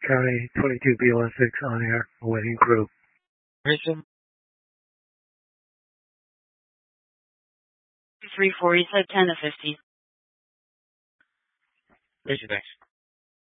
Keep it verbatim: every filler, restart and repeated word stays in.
County twenty-two B L S six on air, awaiting crew. Richard? three four, you said ten to fifty. Richard, thanks.